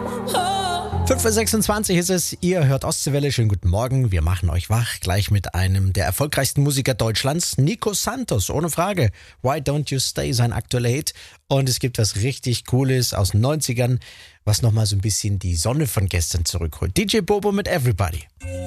5:26 ist es, ihr hört Ostseewelle, schönen guten Morgen, wir machen euch wach, gleich mit einem der erfolgreichsten Musiker Deutschlands, Nico Santos, ohne Frage. Why Don't You Stay, sein aktueller Hit. Und es gibt was richtig Cooles aus den 90ern, was nochmal so ein bisschen die Sonne von gestern zurückholt. DJ Bobo mit Everybody.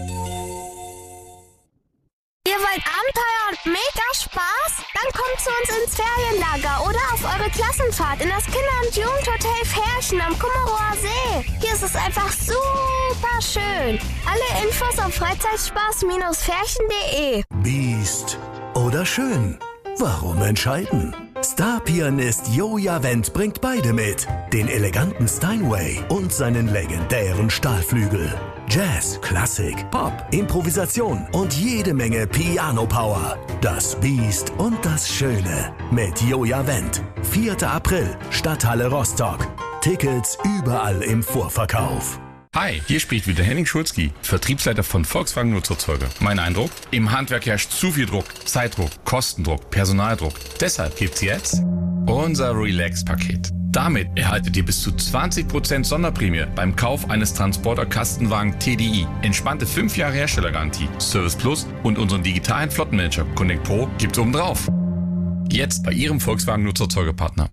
Ihr wollt Abenteuer und mega Spaß? Dann kommt zu uns ins Ferienlager oder auf eure Klassenfahrt in das Kinder- und Jugendhotel Ferchen am Kummerower See. Hier ist es einfach super schön. Alle Infos auf freizeitspaß-ferchen.de. Beast oder schön? Warum entscheiden? Star-Pianist Joja Wendt bringt beide mit. Den eleganten Steinway und seinen legendären Stahlflügel. Jazz, Klassik, Pop, Improvisation und jede Menge Piano-Power. Das Biest und das Schöne mit Joja Wendt. 4. April, Stadthalle Rostock. Tickets überall im Vorverkauf. Hi, hier spricht wieder Henning Schulzki, Vertriebsleiter von Volkswagen Nutzfahrzeuge. Mein Eindruck? Im Handwerk herrscht zu viel Druck, Zeitdruck, Kostendruck, Personaldruck. Deshalb gibt's jetzt unser Relax-Paket. Damit erhaltet ihr bis zu 20% Sonderprämie beim Kauf eines Transporter-Kastenwagen TDI. Entspannte 5 Jahre Herstellergarantie, Service Plus und unseren digitalen Flottenmanager Connect Pro gibt's obendrauf. Jetzt bei Ihrem Volkswagen Nutzfahrzeuge-Partner.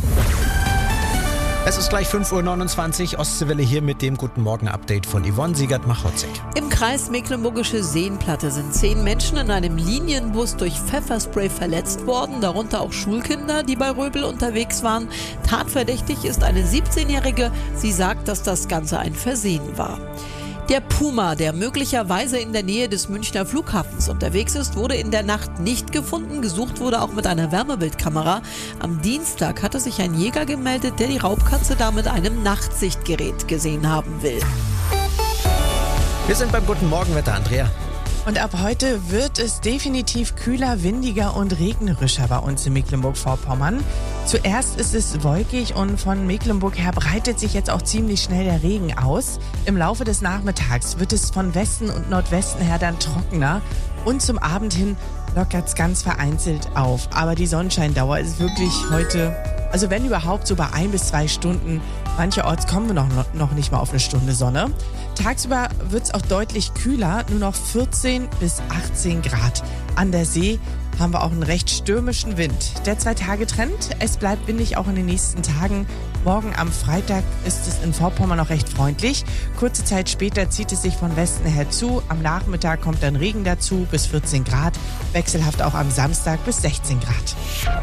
Es ist gleich 5:29 Uhr, Ostseewelle hier mit dem Guten Morgen-Update von Yvonne Siegert-Machotzig. Im Kreis Mecklenburgische Seenplatte sind 10 Menschen in einem Linienbus durch Pfefferspray verletzt worden, darunter auch Schulkinder, die bei Röbel unterwegs waren. Tatverdächtig ist eine 17-Jährige. Sie sagt, dass das Ganze ein Versehen war. Der Puma, der möglicherweise in der Nähe des Münchner Flughafens unterwegs ist, wurde in der Nacht nicht gefunden. Gesucht wurde auch mit einer Wärmebildkamera. Am Dienstag hatte sich ein Jäger gemeldet, der die Raubkatze da mit einem Nachtsichtgerät gesehen haben will. Wir sind beim Guten Morgenwetter, Andrea. Und ab heute wird es definitiv kühler, windiger und regnerischer bei uns in Mecklenburg-Vorpommern. Zuerst ist es wolkig und von Mecklenburg her breitet sich jetzt auch ziemlich schnell der Regen aus. Im Laufe des Nachmittags wird es von Westen und Nordwesten her dann trockener und zum Abend hin lockert es ganz vereinzelt auf. Aber die Sonnenscheindauer ist wirklich heute, also wenn überhaupt, so bei 1 bis 2 Stunden. Mancherorts kommen wir noch nicht mal auf eine Stunde Sonne. Tagsüber wird es auch deutlich kühler, nur noch 14 bis 18 Grad. An der See haben wir auch einen recht stürmischen Wind. Der 2-Tage-Trend, es bleibt windig auch in den nächsten Tagen. Morgen am Freitag ist es in Vorpommern noch recht freundlich. Kurze Zeit später zieht es sich von Westen her zu. Am Nachmittag kommt dann Regen dazu bis 14 Grad. Wechselhaft auch am Samstag bis 16 Grad.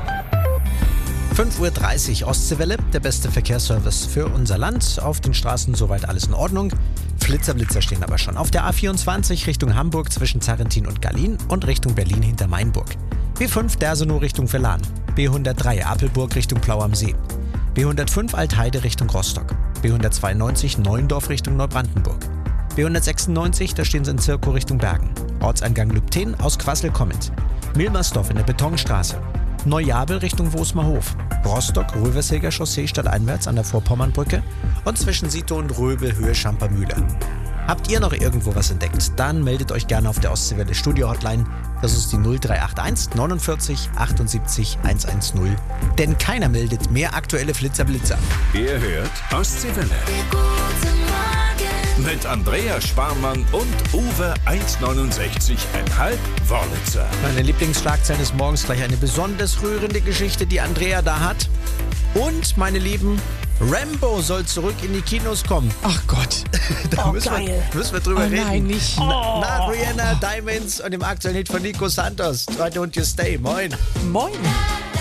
5:30 Uhr, Ostseewelle, der beste Verkehrsservice für unser Land. Auf den Straßen soweit alles in Ordnung. Blitzer stehen aber schon. Auf der A24 Richtung Hamburg zwischen Zarrentin und Gallien und Richtung Berlin hinter Mainburg. B5 Dersenow Richtung Verlan. B103 Apelburg Richtung Plau am See. B105 Altheide Richtung Rostock. B192 Neuendorf Richtung Neubrandenburg. B196, da stehen sie in Zirkow Richtung Bergen. Ortseingang Lübten aus Quassel kommend. Milmersdorf in der Betonstraße. Neujabel Richtung Wosmerhof. Rostock, Rövershilger Chaussee stadteinwärts an der Vorpommernbrücke und zwischen Sito und Röbel Höhe Schampermühle. Habt ihr noch irgendwo was entdeckt? Dann meldet euch gerne auf der Ostseewelle Studio Hotline. Das ist die 0381 49 78 110. Denn keiner meldet mehr aktuelle Flitzer-Blitzer. Ihr hört Ostseewelle. Mit Andrea Sparmann und Uwe 169,5 Wörlitzer. Meine Lieblingsschlagzeile des Morgens, gleich eine besonders rührende Geschichte, die Andrea da hat. Und, meine Lieben, Rambo soll zurück in die Kinos kommen. Ach Gott. Da müssen wir drüber reden. Nein, nicht. Nach Rihanna, Diamonds und dem aktuellen Hit von Nico Santos. Why Don't You Stay? Moin. Moin.